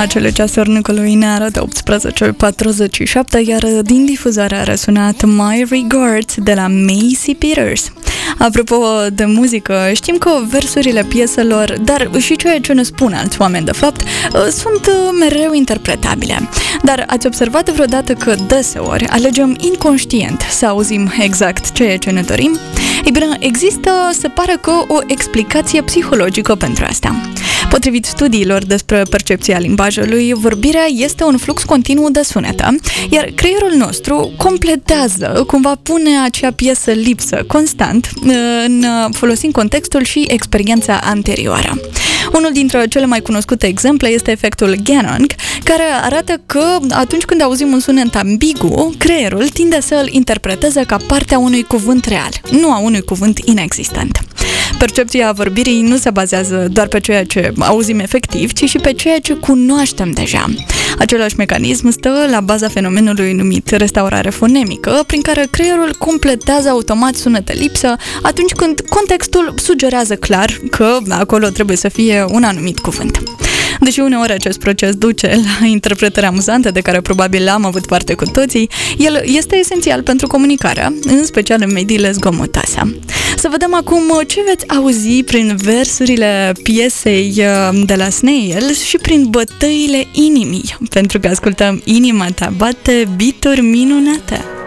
Acele ceasuri Nicolui ne arată 18:47, iar din difuzare a răsunat My Regards de la Macy Peters. Apropo de muzică, știm că versurile pieselor, dar și ceea ce ne spun alți oameni de fapt, sunt mereu interpretabile. Dar ați observat vreodată că deseori alegem inconștient să auzim exact ceea ce ne dorim? Ei bine, există, se pare că, o explicație psihologică pentru asta. Potrivit studiilor despre percepția limbajului, vorbirea este un flux continuu de sunete, iar creierul nostru completează, cumva pune acea piesă lipsă constant, folosind contextul și experiența anterioară. Unul dintre cele mai cunoscute exemple este efectul Ganong, care arată că atunci când auzim un sunet ambigu, creierul tinde să îl interpreteze ca partea unui cuvânt real, nu a unui cuvânt inexistent. Percepția vorbirii nu se bazează doar pe ceea ce auzim efectiv, ci și pe ceea ce cunoaștem deja. Același mecanism stă la baza fenomenului numit restaurare fonemică, prin care creierul completează automat sunete lipsă atunci când contextul sugerează clar că acolo trebuie să fie un anumit cuvânt. Deși uneori acest proces duce la interpretări amuzante de care probabil am avut parte cu toții, el este esențial pentru comunicarea, în special în mediile zgomotoase. Să vedem acum ce veți auzi prin versurile piesei de la Snail și prin bătăile inimii, pentru că ascultăm Inima ta bate, beat-uri minunate.